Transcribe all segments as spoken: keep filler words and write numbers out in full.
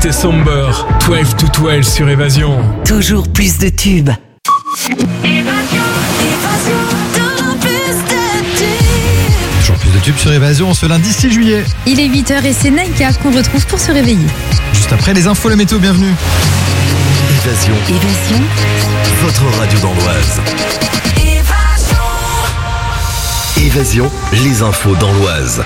C'est Somber, douze to douze sur Évasion. Toujours plus de tubes. Toujours plus de tubes sur Évasion ce lundi six juillet. Il est huit heures et c'est Naïka qu'on retrouve pour se réveiller. Juste après les infos, la météo, bienvenue. Évasion. Évasion. Votre radio dans l'Oise. Évasion, les infos dans l'Oise.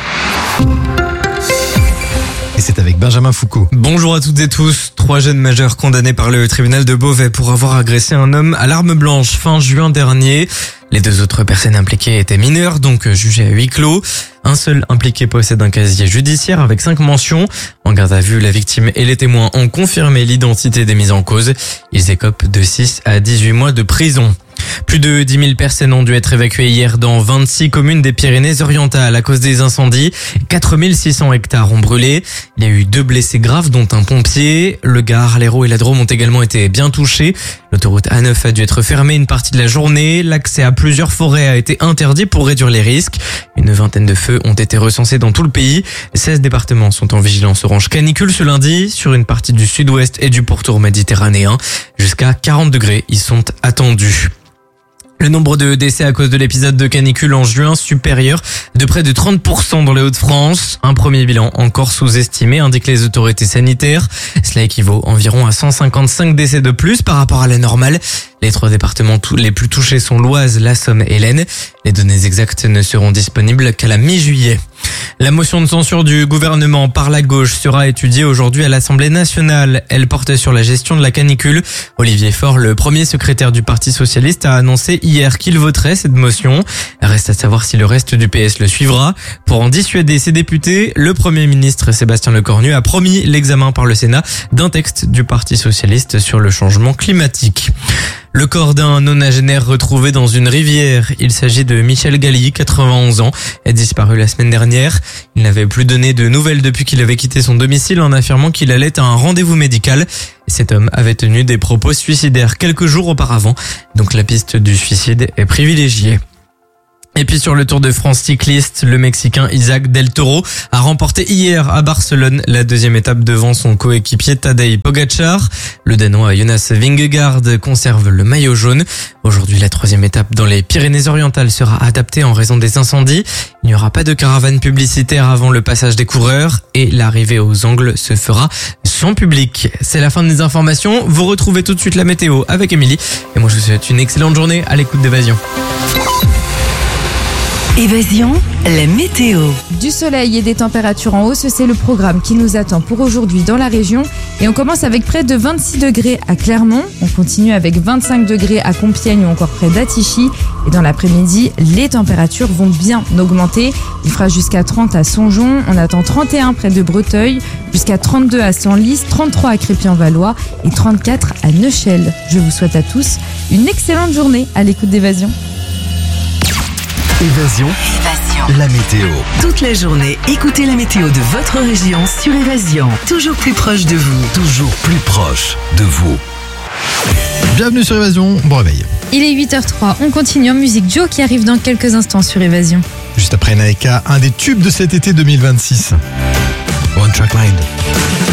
Et c'est avec Benjamin Foucault. Bonjour à toutes et tous. Trois jeunes majeurs condamnés par le tribunal de Beauvais pour avoir agressé un homme à l'arme blanche fin juin dernier. Les deux autres personnes impliquées étaient mineures, donc jugées à huis clos. Un seul impliqué possède un casier judiciaire avec cinq mentions. En garde à vue, la victime et les témoins ont confirmé l'identité des mis en cause. Ils écopent de six à dix-huit mois de prison. Plus de dix mille personnes ont dû être évacuées hier dans vingt-six communes des Pyrénées-Orientales à cause des incendies. quatre mille six cents hectares ont brûlé. Il y a eu deux blessés graves, dont un pompier. Le Gard, l'Hérault et la Drôme ont également été bien touchés. L'autoroute A neuf a dû être fermée une partie de la journée. L'accès à plusieurs forêts a été interdit pour réduire les risques. Une vingtaine de feux ont été recensés dans tout le pays. seize départements sont en vigilance orange canicule ce lundi sur une partie du sud-ouest et du pourtour méditerranéen. Jusqu'à quarante degrés y sont attendus. Le nombre de décès à cause de l'épisode de canicule en juin supérieur de près de trente pour cent dans les Hauts-de-France. Un premier bilan encore sous-estimé, indiquent les autorités sanitaires. Cela équivaut environ à cent cinquante-cinq décès de plus par rapport à la normale. Les trois départements les plus touchés sont l'Oise, la Somme et l'Aisne. Les données exactes ne seront disponibles qu'à la mi-juillet. La motion de censure du gouvernement par la gauche sera étudiée aujourd'hui à l'Assemblée nationale. Elle porte sur la gestion de la canicule. Olivier Faure, le premier secrétaire du Parti socialiste, a annoncé hier qu'il voterait cette motion. Reste à savoir si le reste du P S le suivra. Pour en dissuader ses députés, le Premier ministre Sébastien Lecornu a promis l'examen par le Sénat d'un texte du Parti socialiste sur le changement climatique. Le corps d'un nonagénaire retrouvé dans une rivière. Il s'agit de Michel Galli, quatre-vingt-onze ans, est disparu la semaine dernière. Il n'avait plus donné de nouvelles depuis qu'il avait quitté son domicile en affirmant qu'il allait à un rendez-vous médical. Cet homme avait tenu des propos suicidaires quelques jours auparavant, donc la piste du suicide est privilégiée. Et puis sur le Tour de France cycliste, le Mexicain Isaac Del Toro a remporté hier à Barcelone la deuxième étape devant son coéquipier Tadej Pogacar. Le Danois Jonas Vingegaard conserve le maillot jaune. Aujourd'hui, la troisième étape dans les Pyrénées-Orientales sera adaptée en raison des incendies. Il n'y aura pas de caravane publicitaire avant le passage des coureurs et l'arrivée aux angles se fera sans public. C'est la fin des informations. Vous retrouvez tout de suite la météo avec Émilie. Et moi, je vous souhaite une excellente journée à l'écoute d'Évasion. Évasion, la météo. Du soleil et des températures en hausse, c'est le programme qui nous attend pour aujourd'hui dans la région. Et on commence avec près de vingt-six degrés à Clermont. On continue avec vingt-cinq degrés à Compiègne ou encore près d'Attichy. Et dans l'après-midi, les températures vont bien augmenter. Il fera jusqu'à trente à Songeon. On attend trente et un près de Breteuil, jusqu'à trente-deux à Senlis, trente-trois à Crépy-en-Valois et trente-quatre à Neuchâtel. Je vous souhaite à tous une excellente journée à l'écoute d'Évasion. Évasion, Évasion. la météo. Toute la journée, écoutez la météo de votre région sur Évasion. Toujours plus proche de vous. Toujours plus proche de vous. Bienvenue sur Évasion, bon réveil. Il est huit heures trois, on continue en musique. Joe qui arrive dans quelques instants sur Évasion. Juste après Naïka, un des tubes de cet été deux mille vingt-six. One Track Mind.